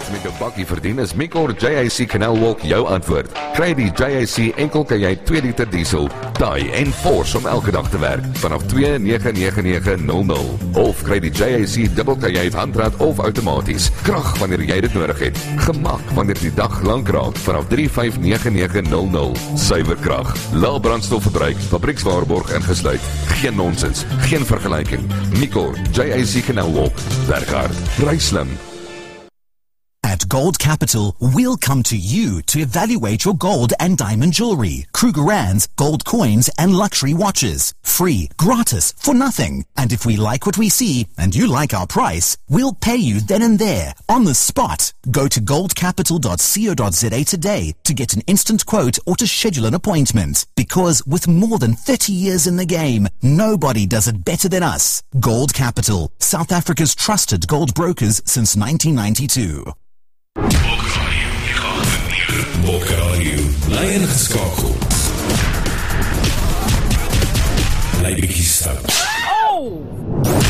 niks met 'n bakkie verdien, is Micor JAC Canal Walk jou antwoord. Kry die JAC enkel kajuit 2 liter diesel, taai en force om elke dag te werk vanaf 2,99900 of kry die JAC dubbel kajuit handrat of outomaties. Krag wanneer jy dit nodig het. Gemak wanneer die dag lank raak vanaf 3,59900. Suiwer krag, lae brandstofverbruik, fabriekswaarborg ingesluit. Geen nonsens, geen vergelyking. Micor JAC Canal Walk. Werk hard, ry slim. At Gold Capital, we'll come to you to evaluate your gold and diamond jewelry, Krugerrands, gold coins, and luxury watches. Free, gratis, for nothing. And if we like what we see, and you like our price, we'll pay you then and there, on the spot. Go to goldcapital.co.za today to get an instant quote or to schedule an appointment. Because with more than 30 years in the game, nobody does it better than us. Gold Capital, South Africa's trusted gold brokers since 1992. Bokkaradio, bly ingeskakel. Bly bietjie stout.